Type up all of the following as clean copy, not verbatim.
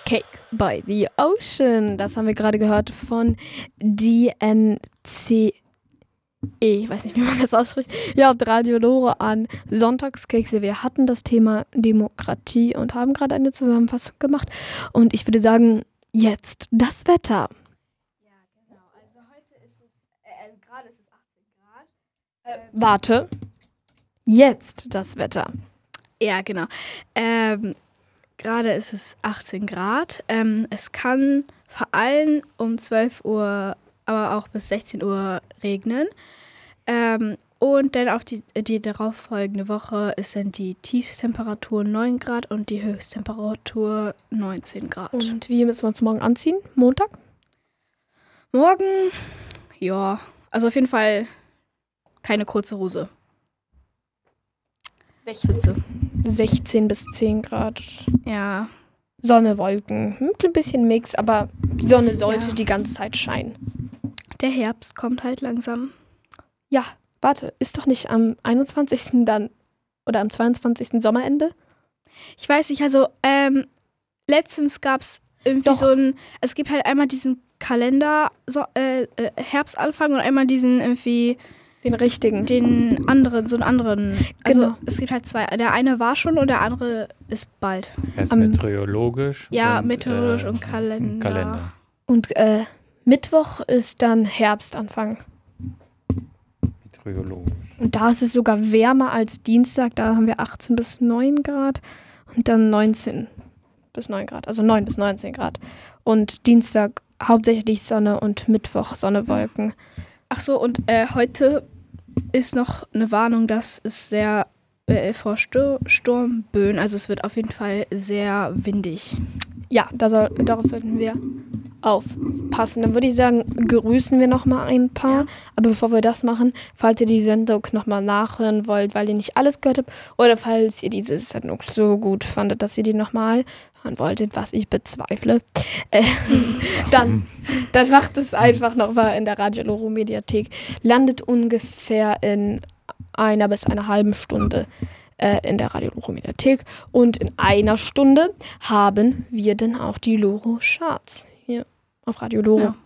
Cake by the Ocean. Das haben wir gerade gehört von DNCE. Ich weiß nicht, wie man das ausspricht. Ja, und Radio Lore an Sonntagskekse. Wir hatten das Thema Demokratie und haben gerade eine Zusammenfassung gemacht. Und ich würde sagen, jetzt das Wetter. Ja, genau. Also heute ist es, gerade ist es 18 Grad. Warte. Jetzt das Wetter. Ja, genau. Gerade ist es 18 Grad. Es kann vor allem um 12 Uhr, aber auch bis 16 Uhr regnen. Und dann auf die darauffolgende Woche ist dann die Tiefstemperatur 9 Grad und die Höchsttemperatur 19 Grad. Und wie müssen wir uns morgen anziehen? Montag? Morgen, ja, also auf jeden Fall keine kurze Hose. 16 bis 10 Grad. Ja. Sonne, Wolken. Ein bisschen Mix, aber die Sonne sollte die ganze Zeit scheinen. Der Herbst kommt halt langsam. Ja, warte, ist doch nicht am 21. dann oder am 22. Sommerende? Ich weiß nicht, also letztens gab es irgendwie es gibt halt einmal diesen Kalender, Herbstanfang und einmal diesen irgendwie den richtigen. Den anderen, so einen anderen. Also Genau. es gibt halt zwei. Der eine war schon und der andere ist bald. Er ist meteorologisch. Ja, und, meteorologisch und Kalender. Und Mittwoch ist dann Herbstanfang. Meteorologisch. Und da ist es sogar wärmer als Dienstag. Da haben wir 18 bis 9 Grad und dann 19 bis 9 Grad. Also 9 bis 19 Grad. Und Dienstag hauptsächlich Sonne und Mittwoch Sonne, Wolken. Ach so, und heute ist noch eine Warnung, dass es sehr vor Sturmböen, also es wird auf jeden Fall sehr windig. Ja, darauf sollten wir aufpassen. Dann würde ich sagen, grüßen wir nochmal ein paar. Ja. Aber bevor wir das machen, falls ihr die Sendung nochmal nachhören wollt, weil ihr nicht alles gehört habt, oder falls ihr diese Sendung so gut fandet, dass ihr die nochmal hören wolltet, was ich bezweifle, dann macht es einfach nochmal in der Radio Lore Mediathek. Landet ungefähr in 1 bis 1,5 Stunde in der Radio Lore Mediathek. Und in 1 Stunde haben wir dann auch die Lore Charts hier auf Radio Lore. Ja.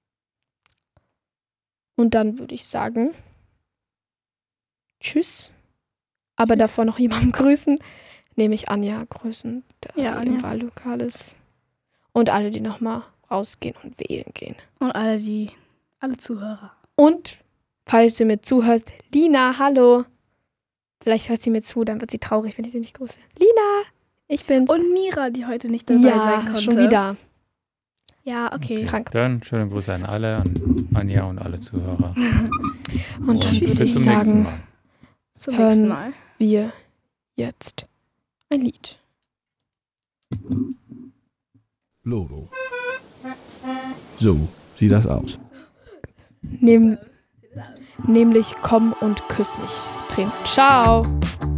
Und dann würde ich sagen, tschüss. Aber davor noch jemanden grüßen. Nämlich Anja grüßen, der im Wahllokal ist. Und alle, die nochmal rausgehen und wählen gehen. Und alle Zuhörer. Und, falls du mir zuhörst, Lina, hallo. Vielleicht hört sie mir zu, dann wird sie traurig, wenn ich sie nicht grüße. Lina, ich bin's. Und Mira, die heute nicht dabei sein konnte. Schon wieder. Ja, okay. Krank. Dann schönen Gruß an alle, an Anja und alle Zuhörer. Und dann würde ich sagen, zum nächsten Mal. Wir jetzt ein Lied. Loro. So sieht das aus. Nämlich Komm und küss mich. Ciao.